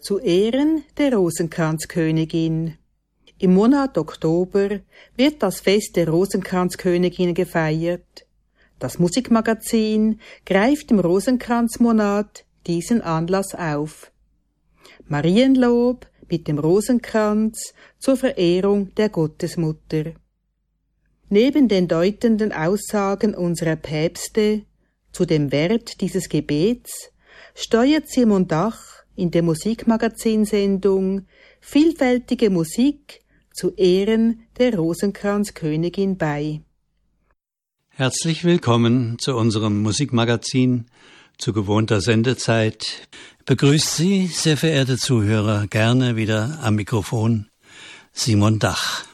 zu Ehren der Rosenkranzkönigin. Im Monat Oktober wird das Fest der Rosenkranzkönigin gefeiert. Das Musikmagazin greift im Rosenkranzmonat diesen Anlass auf. Marienlob mit dem Rosenkranz zur Verehrung der Gottesmutter. Neben den deutenden Aussagen unserer Päpste zu dem Wert dieses Gebets steuert Simon Dach in der Musikmagazinsendung vielfältige Musik zu Ehren der Rosenkranzkönigin bei. Herzlich willkommen zu unserem Musikmagazin zu gewohnter Sendezeit. Begrüßt Sie, sehr verehrte Zuhörer, gerne wieder am Mikrofon Simon Dach.